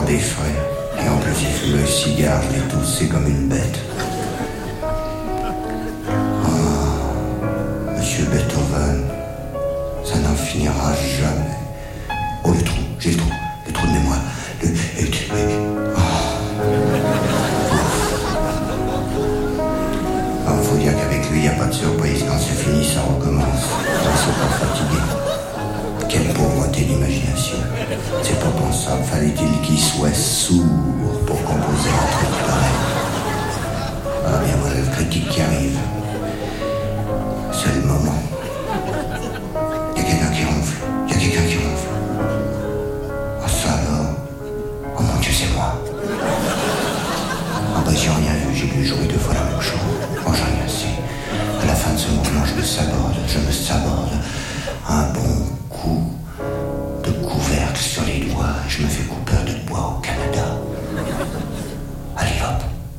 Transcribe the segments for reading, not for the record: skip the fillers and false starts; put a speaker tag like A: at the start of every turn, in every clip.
A: des frères. Et en plus, il fume le cigare, je l'ai toussé comme une bête. Monsieur Beethoven, ça n'en finira jamais. Oh, le trou de mémoire. Faut dire qu'avec lui, il n'y a pas de surprise. Quand c'est fini, ça recommence. On s'est pas fatigué. Quelle pauvreté d'imagination. C'est pas pensable. Fallait-il qu'il soit sourd pour composer un truc pareil. Ah bien, voilà le critique qui arrive. C'est le moment. Il y a quelqu'un qui ronfle. Ah ça alors. Oh mon Dieu, c'est moi. Ah bah j'ai rien vu. J'ai dû jouer 2 fois la même chose. Oh j'ai rien su. À la fin de ce mouvement, je me saborde. Un bon coup de couvercle sur les doigts. Je me fais coupeur de bois au Canada. Allez hop.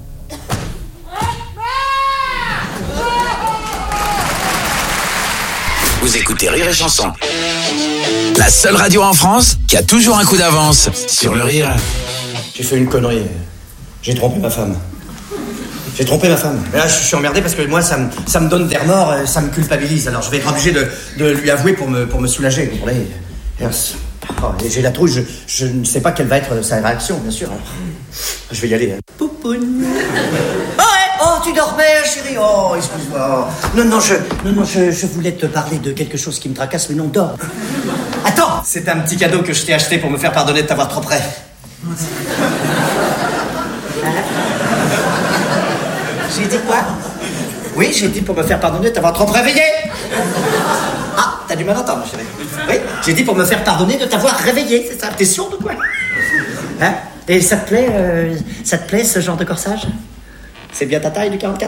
B: Vous écoutez Rire et Chanson, la seule radio en France qui a toujours un coup d'avance sur le rire.
C: J'ai fait une connerie. J'ai trompé ma femme. Mais là, je suis emmerdé parce que moi, ça me donne des remords, ça me culpabilise. Alors, je vais être obligé de lui avouer pour me soulager, vous comprenez. Et j'ai la trouille, je ne sais pas quelle va être sa réaction, bien sûr. Alors, je vais y aller. Poupoune. Oh, tu dormais, chérie. Oh, excuse-moi. Non, je voulais te parler de quelque chose qui me tracasse, mais non, dors. Attends, c'est un petit cadeau que je t'ai acheté pour me faire pardonner de t'avoir trop près. J'ai dit quoi? Oui, j'ai dit pour me faire pardonner de t'avoir trop réveillé. Ah, t'as du mal à entendre, chérie. Oui, j'ai dit pour me faire pardonner de t'avoir réveillé, c'est ça? T'es sûr de quoi? Hein? Et ça te plaît ce genre de corsage? C'est bien ta taille du 44?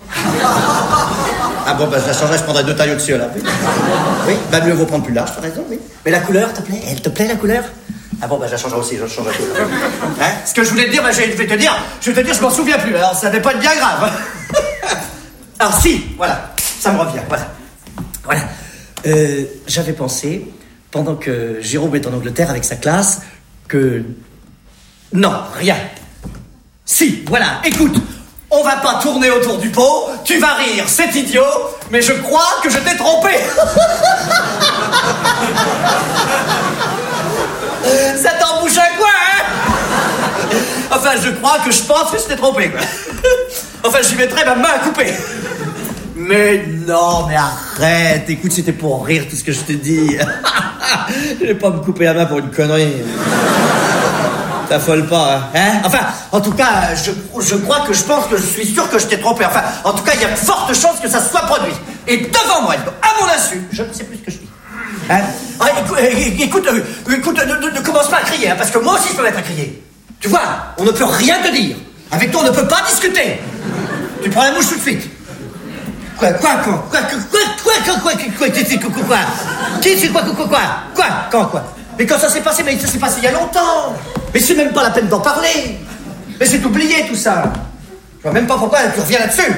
C: Ah bon, bah je la changerai, je prendrai 2 tailles au-dessus, là. Oui, bah mieux vaut prendre plus large, t'as raison, oui. Mais la couleur, te plaît? Elle te plaît, la couleur? Ah bon, bah je la changerai aussi, je changerai tout. Hein? Ce que je voulais te dire, bah je vais te dire, je m'en souviens plus, alors ça devait pas être bien grave. Alors si, voilà, ça me revient, voilà. J'avais pensé, pendant que Jérôme est en Angleterre avec sa classe, que... Non, rien. Si, voilà, écoute, on va pas tourner autour du pot, tu vas rire, c'est idiot, mais je crois que je t'ai trompé. Ça t'embouche à quoi, hein? Enfin, je pense que je t'ai trompé, quoi. Enfin, j'y mettrai ma main à couper. Mais non, mais arrête. Écoute, c'était pour rire tout ce que je te dis. Je vais pas me couper la main pour une connerie. T'affole pas, hein? Enfin, en tout cas, je crois que je pense que je suis sûr que je t'ai trompé. Enfin, en tout cas, il y a de fortes chances que ça se soit produit. Et devant moi, à mon insu, je ne sais plus ce que je dis. Hein? Ah, écoute, ne commence pas à crier, hein, parce que moi aussi je peux mettre à crier. Tu vois, on ne peut rien te dire. Avec toi, on ne peut pas discuter. Tu prends la mouche tout de suite. Quoi? Mais quand ça s'est passé, mais ça s'est passé il y a longtemps. Mais c'est même pas la peine d'en parler. Mais c'est oublié tout ça. Je vois même pas pourquoi tu reviens là-dessus.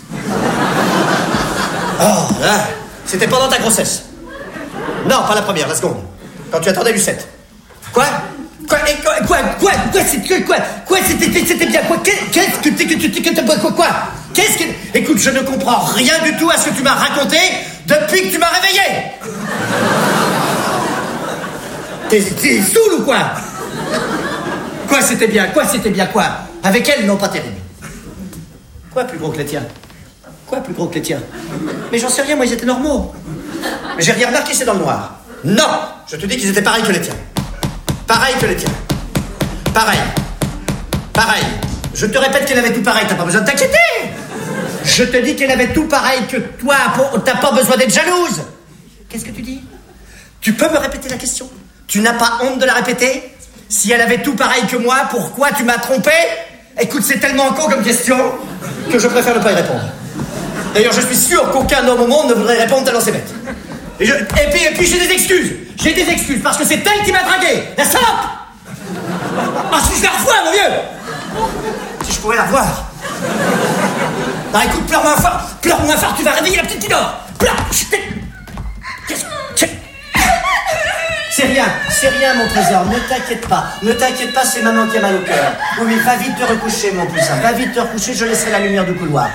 C: Oh là, c'était pendant ta grossesse. Non, pas la première, la seconde. Quand tu attendais Lucette. Quoi? C'était bien quoi? Qu'est-ce que... Écoute, je ne comprends rien du tout à ce que tu m'as raconté depuis que tu m'as réveillé. T'es saoul ou quoi? Quoi c'était bien? Avec elle, non, pas terrible. Quoi plus gros que les tiens? Mais j'en sais rien, moi ils étaient normaux. Mais j'ai rien remarqué, c'est dans le noir. Non, je te dis qu'ils étaient pareils que les tiens. Pareil. Je te répète qu'elle avait tout pareil, t'as pas besoin de t'inquiéter. Je te dis qu'elle avait tout pareil que toi, t'as pas besoin d'être jalouse. Qu'est-ce que tu dis? Tu peux me répéter la question? Tu n'as pas honte de la répéter? Si elle avait tout pareil que moi, pourquoi tu m'as trompé? Écoute, c'est tellement con comme question que je préfère ne pas y répondre. D'ailleurs, je suis sûr qu'aucun homme au monde ne voudrait répondre tellement c'est bête. Et puis j'ai des excuses. Parce que c'est elle qui m'a dragué. La salope. Ah, si je la revois, mon vieux. Si je pourrais la voir. Non, écoute, pleure-moi fort, tu vas réveiller la petite qui dort. Pleure. C'est rien mon trésor, ne t'inquiète pas, c'est maman qui a mal au cœur. Oui, va vite te recoucher mon poussin, va vite te recoucher, je laisserai la lumière du couloir.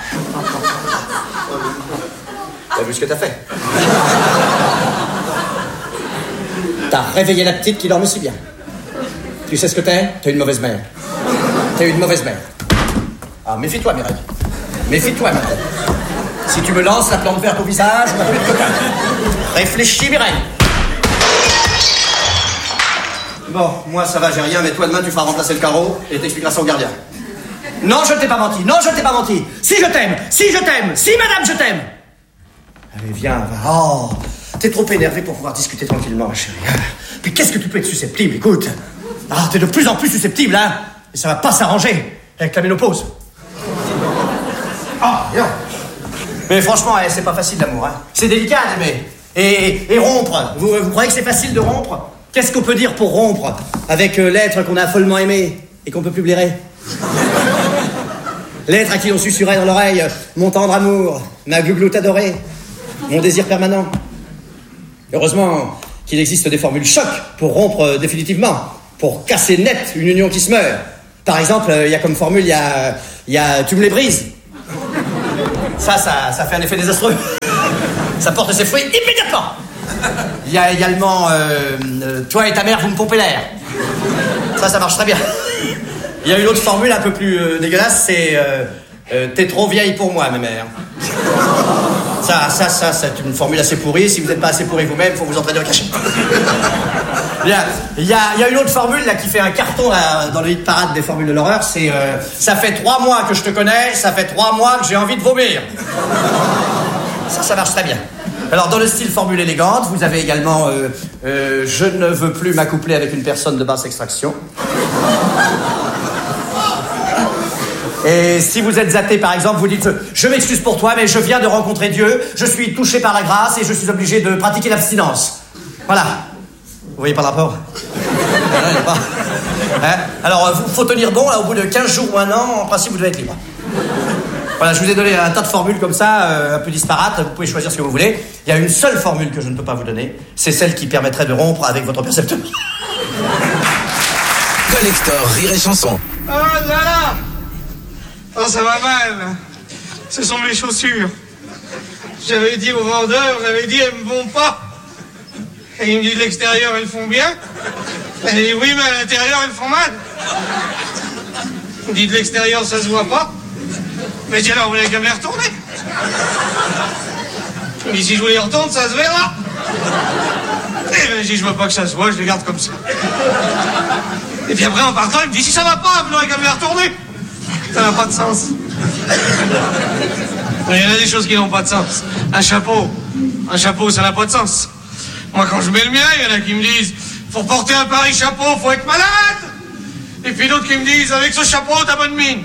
C: T'as vu ce que t'as fait? T'as réveillé la petite qui dorme si bien. Tu sais ce que t'es? T'es une mauvaise mère. Ah, méfie-toi, Mireille. Méfie-toi, maintenant. Si tu me lances la plante verte au visage, on n'a plus de copain. Réfléchis, Mireille. Bon, moi ça va, j'ai rien, mais toi demain tu feras remplacer le carreau et t'expliqueras ça au gardien. Non, je t'ai pas menti. Si je t'aime, si madame, je t'aime. Allez, viens, va. Oh, t'es trop énervé pour pouvoir discuter tranquillement, ma chérie. Puis qu'est-ce que tu peux être susceptible, écoute. Ah, t'es de plus en plus susceptible, hein. Et ça va pas s'arranger avec la ménopause. Ah, non. Mais franchement, c'est pas facile l'amour, hein. C'est délicat d'aimer. Et rompre. Vous croyez que c'est facile de rompre? Qu'est-ce qu'on peut dire pour rompre avec l'être qu'on a follement aimé et qu'on peut plus blairer? L'être à qui on susurrait dans l'oreille mon tendre amour, ma glouloute adorée, mon désir permanent. Heureusement qu'il existe des formules choc pour rompre définitivement, pour casser net une union qui se meurt. Par exemple, il y a comme formule, il y a tu me les brises. Ça fait un effet désastreux. Ça porte ses fruits immédiatement. Il y a également toi et ta mère, vous me pompez l'air. Ça marche très bien. Il y a une autre formule un peu plus dégueulasse, c'est t'es trop vieille pour moi, ma mère. Ça, c'est une formule assez pourrie. Si vous n'êtes pas assez pourri vous-même, faut vous entraîner au cachet. Il y a une autre formule là qui fait un carton là, dans le hit parade des formules de l'horreur. C'est ça fait 3 mois que je te connais, ça fait 3 mois que j'ai envie de vomir. Ça marche très bien. Alors dans le style formule élégante, vous avez également je ne veux plus m'accoupler avec une personne de basse extraction. Et si vous êtes athée, par exemple, vous dites je m'excuse pour toi, mais je viens de rencontrer Dieu, je suis touché par la grâce et je suis obligé de pratiquer l'abstinence. Voilà. Vous voyez pas le rapport? Hein? Alors, faut tenir bon, là, au bout de 15 jours ou 1 an, en principe, vous devez être libre. Voilà, je vous ai donné un tas de formules comme ça, un peu disparates, vous pouvez choisir ce que vous voulez. Il y a une seule formule que je ne peux pas vous donner, c'est celle qui permettrait de rompre avec votre percepteur.
B: Collector Rire et Chanson.
D: Oh là là! Oh, ça va mal. Ce sont mes chaussures. J'avais dit au vendeur, elles me vont pas. Et il me dit de l'extérieur, elles font bien. Elle dit oui, mais à l'intérieur, elles font mal. Il me dit de l'extérieur, ça se voit pas. Mais je dis alors, vous voulez qu'à me les retourner? Il me dit si je vous les retourne, ça se verra. Et ben, je dis je veux pas que ça se voit, je les garde comme ça. Et puis après, en partant, il me dit si ça va pas, vous n'aurez qu'à me les retourner. Ça n'a pas de sens. Il y en a des choses qui n'ont pas de sens. Un chapeau, ça n'a pas de sens. Moi, quand je mets le mien, il y en a qui me disent faut porter un pareil chapeau, faut être malade. Et puis d'autres qui me disent avec ce chapeau, t'as bonne mine.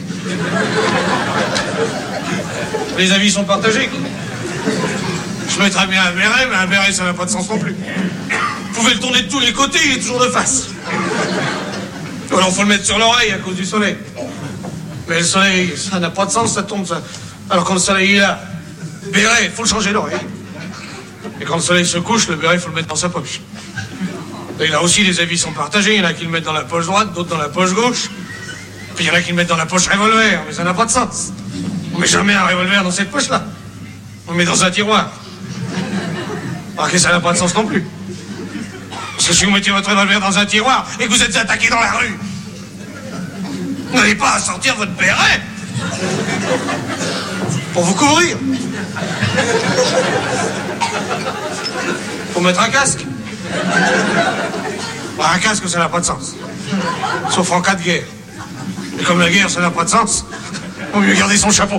D: Les avis sont partagés. Je mettrais bien un béret, mais un béret, ça n'a pas de sens non plus. Vous pouvez le tourner de tous les côtés, il est toujours de face. Ou alors, faut le mettre sur l'oreille à cause du soleil. Mais le soleil, ça n'a pas de sens, ça tombe, ça. Alors quand le soleil est là, béret, il faut le changer l'oreille. Et quand le soleil se couche, le béret, il faut le mettre dans sa poche. Et là aussi, les avis sont partagés. Il y en a qui le mettent dans la poche droite, d'autres dans la poche gauche. Puis il y en a qui le mettent dans la poche revolver, mais ça n'a pas de sens. On met jamais un revolver dans cette poche-là. On le met dans un tiroir. Alors que ça n'a pas de sens non plus. Parce que si vous mettez votre revolver dans un tiroir et que vous êtes attaqué dans la rue, vous n'avez pas à sortir votre béret pour vous couvrir. Faut mettre un casque. Bah, un casque, ça n'a pas de sens. Sauf en cas de guerre. Et comme la guerre, ça n'a pas de sens, vaut mieux garder son chapeau.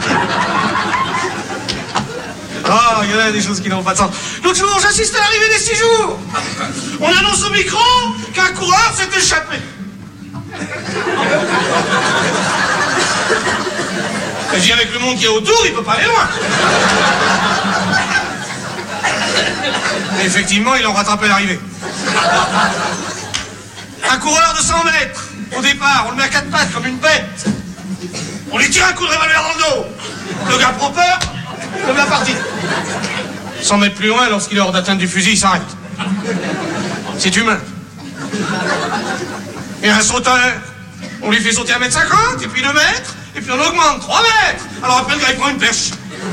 D: Oh, il y en a des choses qui n'ont pas de sens. L'autre jour, j'assiste à l'arrivée des 6 jours. On annonce au micro qu'un coureur s'est échappé. Je dis avec le monde qui est autour, il peut pas aller loin. Et effectivement, ils ont rattrapé l'arrivée. Un coureur de 100 mètres. Au départ, on le met à 4 pattes comme une bête. On lui tire un coup de revolver dans le dos. Le gars prend peur, comme la partie. 100 mètres plus loin, lorsqu'il est hors d'atteinte du fusil, il s'arrête. C'est humain. Et un sauteur, on lui fait sauter 1m50, et puis 2 mètres, et puis on augmente 3 mètres. Alors après, le gars, il prend une perche.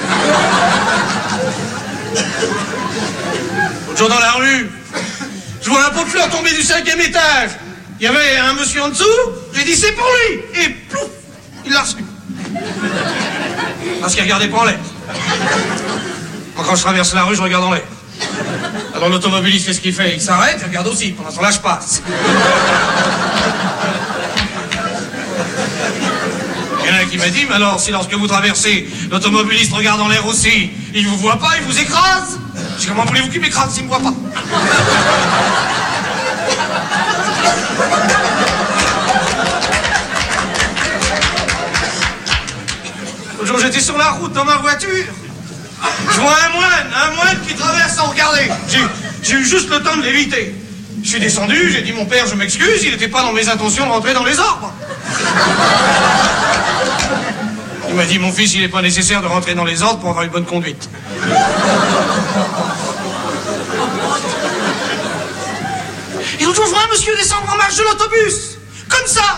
D: L'autre jour dans la rue, je vois un pot de fleurs tomber du 5e étage. Il y avait un monsieur en dessous, j'ai dit c'est pour lui. Et plouf, il l'a reçu. Parce qu'il regardait pas en l'air. Moi, quand je traverse la rue, je regarde en l'air. Alors l'automobiliste fait ce qu'il fait, il s'arrête, il regarde aussi. Pendant ce temps-là, je passe. Il y en a un qui m'a dit, mais alors, si lorsque vous traversez, l'automobiliste regarde en l'air aussi, il vous voit pas, il vous écrase. Je dis, comment voulez-vous qu'il m'écrase s'il me voit pas? L'autre jour, j'étais sur la route dans ma voiture. Je vois un moine qui traverse sans regarder. J'ai eu juste le temps de l'éviter. Je suis descendu, j'ai dit, mon père, je m'excuse, il n'était pas dans mes intentions de rentrer dans les arbres. Il m'a dit, mon fils, il n'est pas nécessaire de rentrer dans les ordres pour avoir une bonne conduite. Et l'autre jour, je vois un monsieur descendre en marche de l'autobus. Comme ça.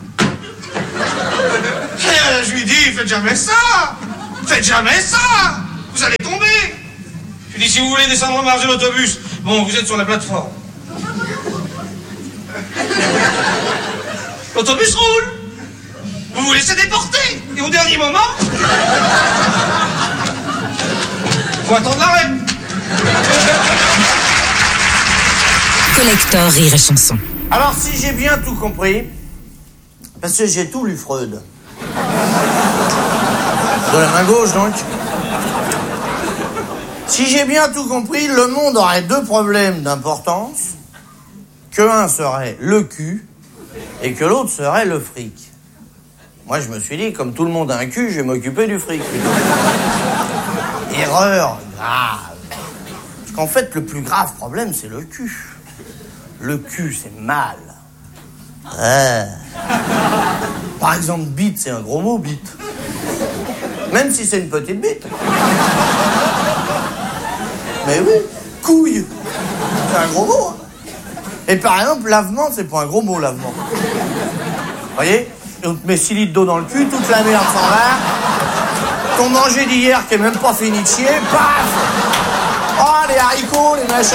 D: Et je lui dis, faites jamais ça. Faites jamais ça. Vous allez tomber. Je lui dis, si vous voulez descendre en marche de l'autobus, bon, vous êtes sur la plateforme. L'autobus roule. Vous vous laissez déporter. Et au dernier moment, faut attendre l'arrêt.
E: Collector Rire et Chanson.
C: Alors, si j'ai bien tout compris, parce que j'ai tout lu Freud. De la main gauche, donc. Si j'ai bien tout compris, le monde aurait 2 problèmes d'importance. Que un serait le cul et que l'autre serait le fric. Moi, je me suis dit, comme tout le monde a un cul, je vais m'occuper du fric. Erreur grave. Parce qu'en fait, le plus grave problème, c'est le cul. Le cul, c'est mal. Par exemple, bite, c'est un gros mot, bite. Même si c'est une petite bite. Mais oui, couille, c'est un gros mot. Hein. Et par exemple, lavement, c'est pas un gros mot, lavement. Vous voyez? On te met 6 litres d'eau dans le cul, toute la merde s'en va. Ton manger d'hier qui est même pas fini de chier, paf! Oh, les haricots, les machins.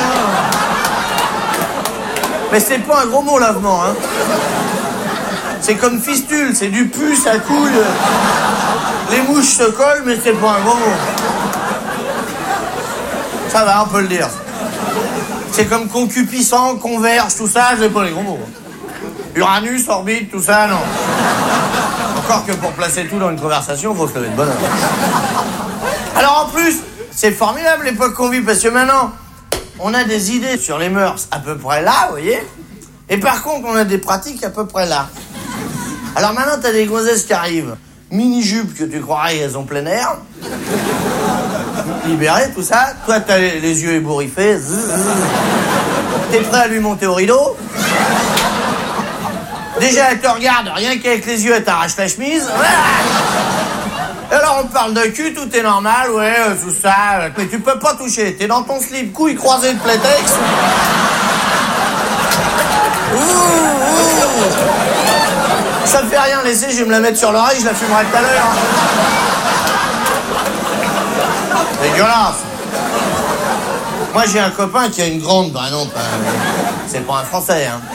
C: Mais c'est pas un gros mot, lavement, hein. C'est comme fistule, c'est du pus, ça couille. Les mouches se collent, mais c'est pas un gros mot. Ça va, on peut le dire. C'est comme concupiscent, converge, tout ça, c'est pas les gros mots. Uranus, orbite, tout ça, non. Encore que pour placer tout dans une conversation, il faut se lever de bonne heure. Alors en plus, c'est formidable l'époque qu'on vit, parce que maintenant, on a des idées sur les mœurs à peu près là, vous voyez. Et par contre, on a des pratiques à peu près là. Alors maintenant, t'as des gonzesses qui arrivent. Mini-jupes que tu croirais elles ont plein air. Libérées, tout ça. Toi, t'as les yeux ébouriffés. T'es prêt à lui monter au rideau. Déjà, elle te regarde, rien qu'avec les yeux, elle t'arrache la chemise. Et alors, on parle de cul, tout est normal, ouais, tout ça. Mais tu peux pas toucher. T'es dans ton slip, couille croisée de plétex. Ça me fait rien, laisser, je vais me la mettre sur l'oreille, je la fumerai tout à l'heure. Dégueulasse. Moi, j'ai un copain qui a une grande... Bah non, c'est pas un Français, hein.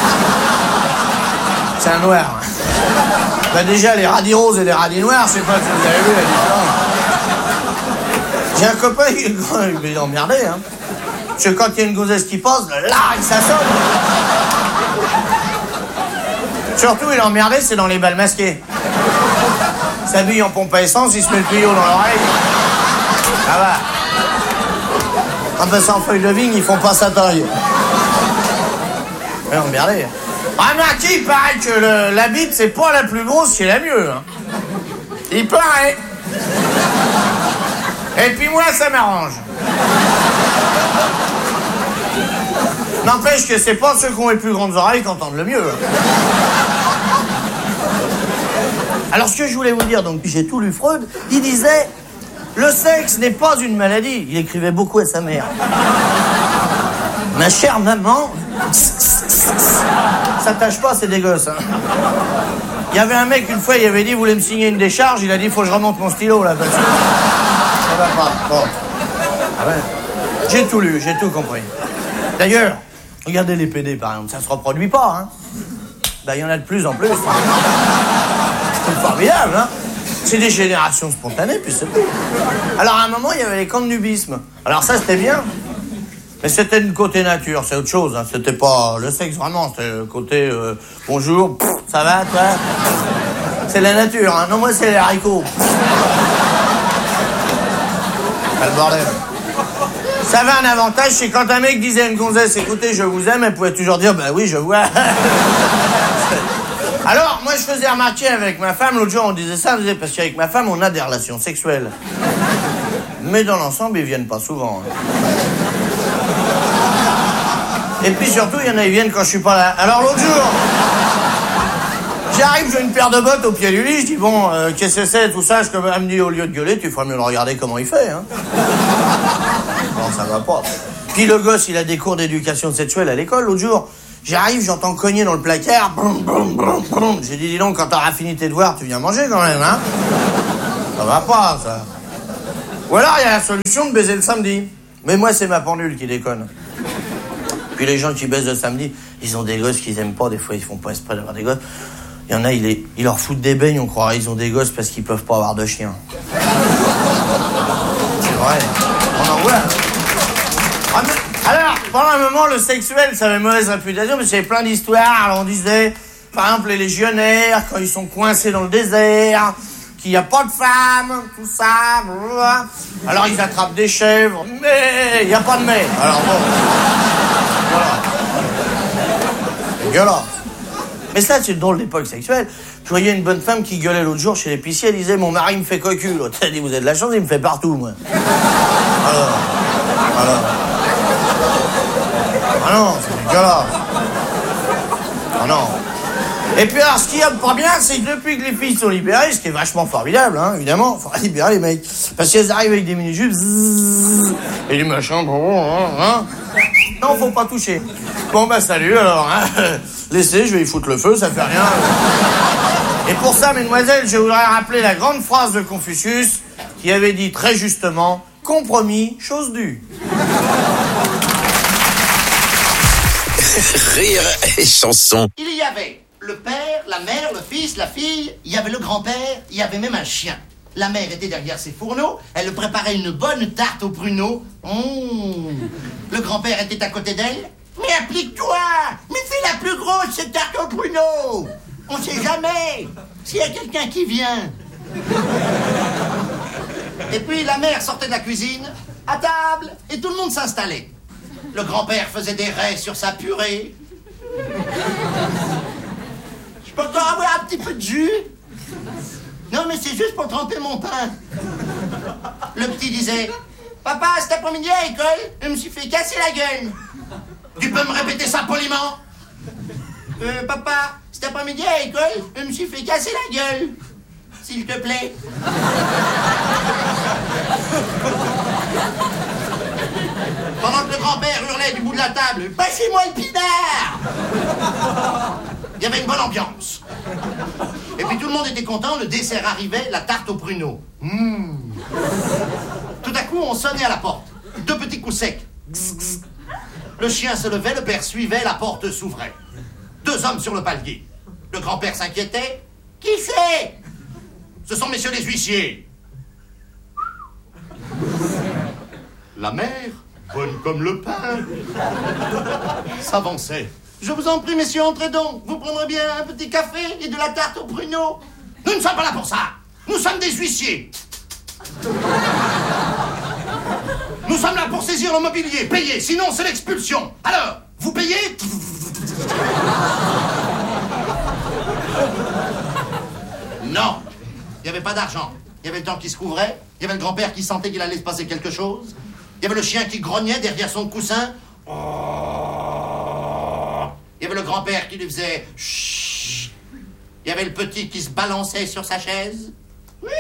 C: C'est un noir. Bah déjà, les radis roses et les radis noirs, je sais pas si vous avez vu la différence. J'ai un copain qui est emmerdé, hein. Parce que quand il y a une gonzesse qui passe, là, il s'assomme. Surtout, il est emmerdé, c'est dans les balles masquées. Il s'habille en pompe à essence, il se met le tuyau dans l'oreille. Ça va. En passant en feuille de vigne, ils font pas sa taille. Mais emmerdé. Remarquez, il paraît que la bite, c'est pas la plus grosse, c'est la mieux. Hein. Il paraît. Et puis moi, ça m'arrange. N'empêche que c'est pas ceux qui ont les plus grandes oreilles qui entendent le mieux. Alors, ce que je voulais vous dire, donc, j'ai tout lu Freud, il disait, le sexe n'est pas une maladie. Il écrivait beaucoup à sa mère.
E: Ma chère maman, ça tâche pas, c'est des gosses. Hein. Il y avait un mec, une fois, il avait dit, il voulait me signer une décharge, il a dit, faut que je remonte mon stylo, là. Parce que... Ça va pas. Bon. Ah ouais. J'ai tout lu, j'ai tout compris. D'ailleurs, regardez les PD, par exemple, ça se reproduit pas, hein. Ben, il y en a de plus en plus. C'est formidable, hein. C'est des générations spontanées, puis c'est tout. Alors, à un moment, il y avait les camps de nudisme. Alors ça, c'était bien. Mais c'était du côté nature, c'est autre chose. Hein. C'était pas le sexe, vraiment. C'était le côté bonjour, ça va, toi? C'est la nature, hein. Non, moi, c'est les haricots. Pas le bordel. Ça avait un avantage, c'est quand un mec disait à une gonzesse, écoutez, je vous aime, elle pouvait toujours dire, bah oui, je vois. Alors, moi, je faisais remarquer avec ma femme, l'autre jour, on disait ça, parce qu'avec ma femme, on a des relations sexuelles. Mais dans l'ensemble, ils viennent pas souvent. Hein. Et puis surtout, il y en a, ils viennent quand je suis pas là. Alors l'autre jour, j'arrive, j'ai une paire de bottes au pied du lit, je dis, bon, qu'est-ce que c'est, tout ça? Elle me dit, au lieu de gueuler, tu ferais mieux le regarder comment il fait, hein. Non, ça va pas. Puis le gosse, il a des cours d'éducation sexuelle à l'école, l'autre jour. J'arrive, j'entends cogner dans le placard, brum, brum, brum, brum. J'ai dit, dis donc, quand t'auras fini tes devoirs, tu viens manger quand même, hein. Ça va pas, ça. Ou alors, il y a la solution de baiser le samedi. Mais moi, c'est ma pendule qui déconne. Puis les gens qui baisent le samedi, ils ont des gosses qu'ils aiment pas, des fois ils font pas exprès d'avoir des gosses. Il y en a, ils leur foutent des beignes, on croirait ils ont des gosses parce qu'ils peuvent pas avoir de chien. C'est vrai, on en voit. Alors, pendant un moment, le sexuel, ça avait mauvaise réputation, mais j'avais plein d'histoires. Alors on disait, par exemple, les légionnaires, quand ils sont coincés dans le désert, qu'il n'y a pas de femmes, tout ça. Blablabla. Alors ils attrapent des chèvres, mais il n'y a pas de mais. Alors bon... Voilà. Dégueulasse. Mais ça, c'est le drôle d'époque sexuelle. Je voyais une bonne femme qui gueulait l'autre jour chez l'épicier, elle disait, mon mari me fait cocu. L'autre, elle dit, vous avez de la chance, il me fait partout, moi. Alors. Ah non, c'est dégueulasse. Ah non. Et puis alors, ce qui est pas bien, c'est que depuis que les filles sont libérées, ce qui est vachement formidable, hein, évidemment, il faudra libérer les mecs. Parce qu'elles arrivent avec des mini-jupes, et des machins, hein. Non, faut pas toucher. Bon, bah salut, alors, hein. Laissez, je vais y foutre le feu, ça fait rien. Et pour ça, mesdemoiselles, je voudrais rappeler la grande phrase de Confucius, qui avait dit très justement, compromis, chose due.
B: Rire et chanson.
C: Il y avait le père, la mère, le fils, la fille, il y avait le grand-père, il y avait même un chien. La mère était derrière ses fourneaux, elle préparait une bonne tarte aux pruneaux. Le grand-père était à côté d'elle. Mais applique-toi! Mais fais la plus grosse, cette tarte aux pruneaux! On sait jamais s'il y a quelqu'un qui vient. Et puis la mère sortait de la cuisine, à table, et tout le monde s'installait. Le grand-père faisait des raies sur sa purée. Je peux encore avoir un petit peu de jus? Non, mais c'est juste pour tremper mon pain. Le petit disait, papa, cet après-midi à l'école, je me suis fait casser la gueule. Tu peux me répéter ça poliment? Papa, cet après-midi à l'école, je me suis fait casser la gueule. S'il te plaît. Pendant que le grand-père hurlait du bout de la table, passez-moi le pinard! Il y avait une bonne ambiance. Et puis tout le monde était content, le dessert arrivait, la tarte aux pruneaux. Tout à coup, on sonnait à la porte. 2 petits coups secs. Le chien se levait, le père suivait, la porte s'ouvrait. 2 hommes sur le palier. Le grand-père s'inquiétait. Qui c'est? Ce sont messieurs les huissiers. La mère, bonne comme le pain, s'avançait. Je vous en prie, messieurs, entrez donc. Vous prendrez bien un petit café et de la tarte aux pruneaux. Nous ne sommes pas là pour ça. Nous sommes des huissiers. Nous sommes là pour saisir le mobilier, payer, sinon c'est l'expulsion. Alors, vous payez? Non, il n'y avait pas d'argent. Il y avait le temps qui se couvrait, il y avait le grand-père qui sentait qu'il allait se passer quelque chose, il y avait le chien qui grognait derrière son coussin. Il y avait le grand-père qui lui faisait chut. Il y avait le petit qui se balançait sur sa chaise. Oui!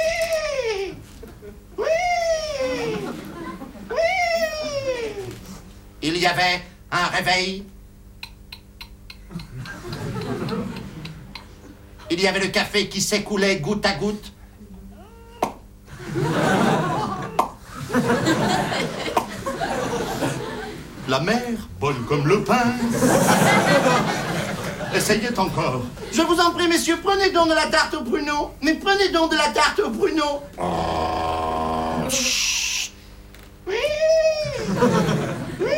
C: Oui! Oui! Il y avait Un réveil. Il y avait le café qui s'écoulait goutte à goutte. La mer, bonne comme le pain. Essayez encore. Je vous en prie, messieurs, prenez donc de la tarte au pruneau. Mais prenez donc de la tarte au pruneau. Oh. Chut. Oui. Oui.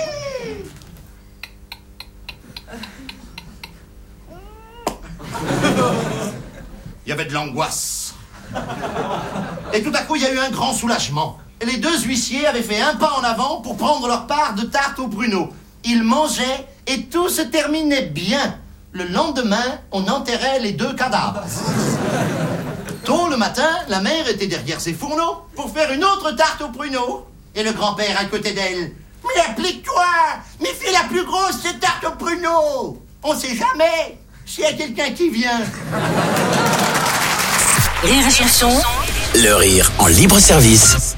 C: Il y avait de l'angoisse. Et tout à coup, il y a eu un grand soulagement. Et les deux huissiers avaient fait un pas en avant pour prendre leur part de tarte au pruneau. Ils mangeaient et tout se terminait bien. Le lendemain, on enterrait les deux cadavres. Tôt le matin, la mère était derrière ses fourneaux pour faire une autre tarte au pruneau. Et le grand-père à côté d'elle. Mais applique-toi! Mais fais la plus grosse tarte au pruneau! On sait jamais s'il y a quelqu'un qui vient.
B: Rire et chanson. Le rire en libre service.